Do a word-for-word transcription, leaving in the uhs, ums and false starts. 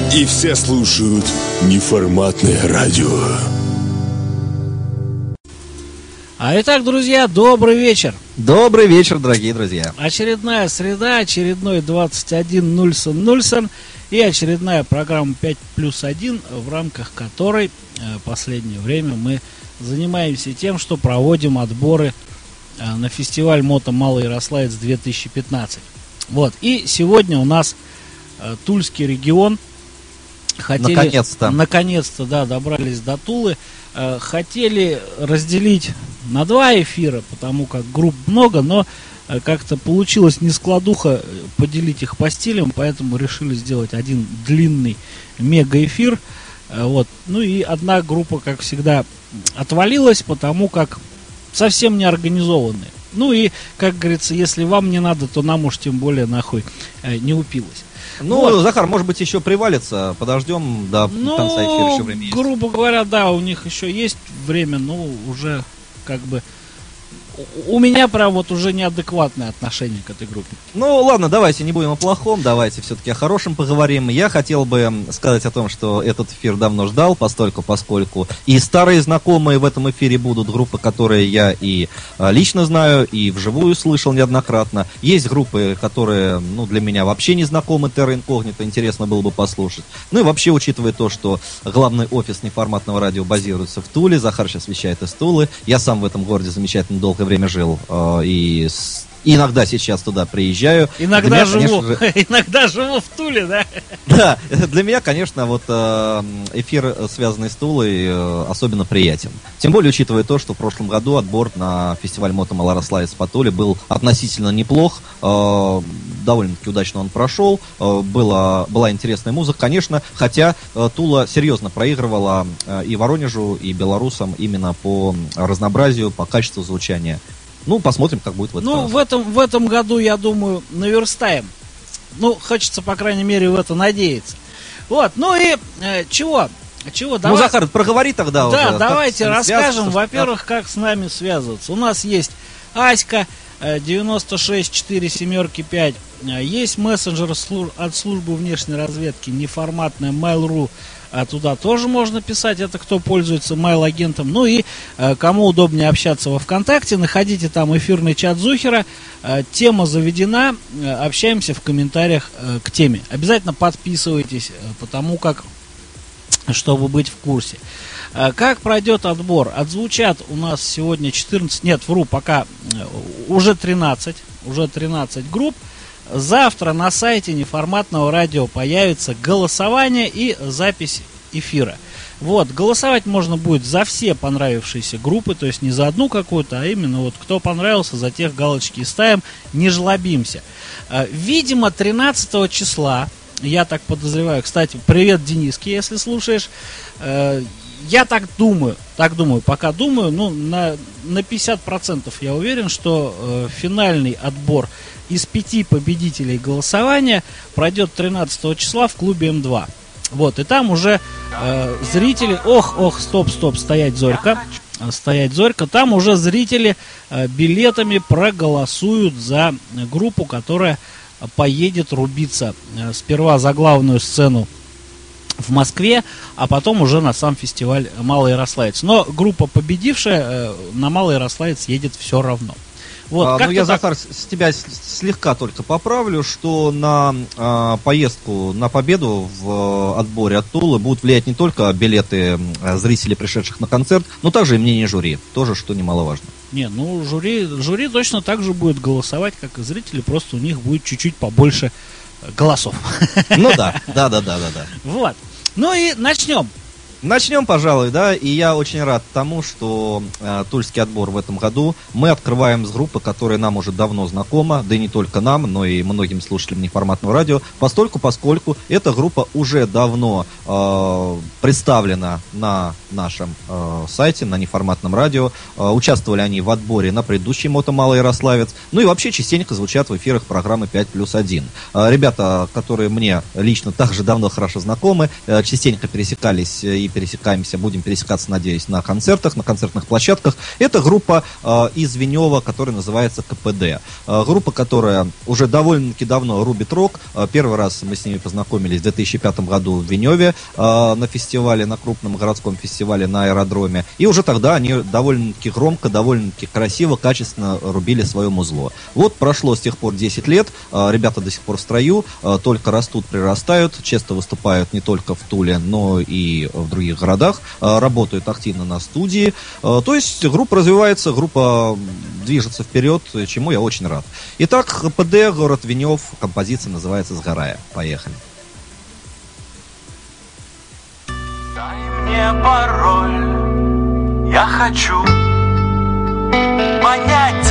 И все слушают неформатное радио. А итак, друзья, добрый вечер. Добрый вечер, дорогие друзья. Очередная среда, очередной двадцать один Нульсон Нульсон и очередная программа пять плюс один, в рамках которой э, последнее время мы занимаемся тем, что проводим отборы э, на фестиваль Мото Малоярославец две тысячи пятнадцать. Вот, и сегодня у нас э, Тульский регион. Хотели, наконец-то. Наконец-то, да, добрались до Тулы. Э, хотели разделить на два эфира, потому как групп много, но э, как-то получилось не складуха поделить их по стилям, поэтому решили сделать один длинный мега-эфир. Э, вот. Ну и одна группа, как всегда, отвалилась, потому как совсем не организованные. Ну и, как говорится, если вам не надо, то нам уж тем более нахуй э, не упилось. Ну, вот. Захар, может быть, еще привалится. Подождем до ну, конца эфира, еще время есть. Грубо говоря, да, у них еще есть время, но уже как бы у меня прям вот уже неадекватное отношение к этой группе. Ну, ладно, давайте не будем о плохом, давайте все-таки о хорошем поговорим. Я хотел бы сказать о том, что этот эфир давно ждал, постольку, поскольку и старые знакомые в этом эфире будут, группы, которые я и лично знаю, и вживую слышал неоднократно. Есть группы, которые, ну, для меня вообще не знакомы, Терра Инкогнито, интересно было бы послушать. Ну и вообще, учитывая то, что главный офис неформатного радио базируется в Туле, Захар сейчас вещает из Тулы, я сам в этом городе замечательно долгое время жил, э, и с... иногда сейчас туда приезжаю. Иногда меня, живу, конечно же... иногда живу в Туле, да? Да, для меня, конечно, вот э, эфир, связанный с Тулой, э, особенно приятен. Тем более, учитывая то, что в прошлом году отбор на фестиваль Мото Малоярославец по Туле был относительно неплох, э, довольно-таки удачно он прошел, э, была, была интересная музыка, конечно, хотя э, Тула серьезно проигрывала э, и Воронежу, и белорусам именно по разнообразию, по качеству звучания. Ну, посмотрим, как будет в этом Ну, раз. в этом, в этом году, я думаю, наверстаем. Ну, хочется, по крайней мере, в это надеяться. Вот, ну и э, чего? Чего? Ну, Давай... Захар, проговори тогда да, уже. Да, давайте расскажем, во-первых, как... как с нами связываться. У нас есть Аська, девяносто шесть четыре семерки пять. Есть мессенджер от службы внешней разведки, неформатная Mail.ru. А туда тоже можно писать, это кто пользуется mail-агентом. Ну и э, кому удобнее общаться во ВКонтакте, находите там эфирный чат Зухера. Э, тема заведена, э, общаемся в комментариях э, к теме. Обязательно подписывайтесь, э, потому как, чтобы быть в курсе. Э, как пройдет отбор? Отзвучат у нас сегодня четырнадцать, нет, вру, пока э, уже тринадцать, уже тринадцать групп. Завтра на сайте неформатного радио появится голосование и запись эфира. Вот, голосовать можно будет за все понравившиеся группы, то есть не за одну какую-то, а именно вот кто понравился, за тех галочки ставим, не жлобимся. Видимо, тринадцатого числа, я так подозреваю, кстати, привет, Дениски, если слушаешь, я так думаю, так думаю, пока думаю, ну, на, на пятьдесят процентов я уверен, что э, финальный отбор из пяти победителей голосования пройдет тринадцатого числа в клубе эм два. Вот, и там уже э, зрители, ох, ох, стоп, стоп, стоять, Зорька, стоять, Зорька, там уже зрители э, билетами проголосуют за группу, которая поедет рубиться э, сперва за главную сцену в Москве, а потом уже на сам фестиваль Малоярославец. Но группа победившая э, на Малоярославец едет все равно. Вот, а, ну я, так... Захар, с тебя слегка только поправлю, что на а, поездку на победу в а, отборе от Тулы будут влиять не только билеты а, зрителей, пришедших на концерт, но также и мнение жюри, тоже, что немаловажно. Не, ну жюри, жюри точно так же будет голосовать, как и зрители, просто у них будет чуть-чуть побольше голосов. Ну да, да, да, да, да, да. Вот. Ну и начнем. Начнем, пожалуй, да, и я очень рад тому, что э, тульский отбор в этом году мы открываем с группы, которая нам уже давно знакома, да и не только нам, но и многим слушателям неформатного радио, постольку, поскольку эта группа уже давно э, представлена на нашем э, сайте, на неформатном радио, э, участвовали они в отборе на предыдущий Мото Малоярославец, ну и вообще частенько звучат в эфирах программы пять плюс один. Э, ребята, которые мне лично также давно хорошо знакомы, э, частенько пересекались и и пересекаемся, будем пересекаться, надеюсь, на концертах, на концертных площадках. Это группа э, из Венева, которая называется КПД. Э, группа, которая уже довольно-таки давно рубит рок. Э, первый раз мы с ними познакомились в две тысячи пятом году в Веневе э, на фестивале, на крупном городском фестивале на аэродроме. И уже тогда они довольно-таки громко, довольно-таки красиво, качественно рубили свое музло. Вот прошло с тех пор десять лет, э, ребята до сих пор в строю, э, только растут, прирастают, часто выступают не только в Туле, но и в других городах, э, работают активно на студии. Э, то есть группа развивается, группа движется вперед, чему я очень рад. Итак, КПД, город Венев, композиция называется «Сгорая». Поехали. Дай мне пароль, я хочу понять